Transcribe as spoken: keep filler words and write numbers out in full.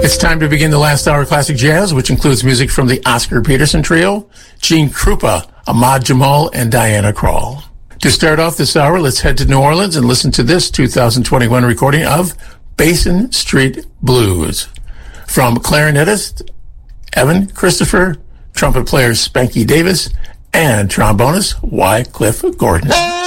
It's time to begin the last hour of Classic Jazz, which includes music from the Oscar Peterson Trio, Gene Krupa, Ahmad Jamal, and Diana Krall. To start off this hour, let's head to New Orleans and listen to this two thousand twenty-one recording of Basin Street Blues from clarinetist Evan Christopher, trumpet player Spanky Davis, and trombonist Wycliffe Gordon.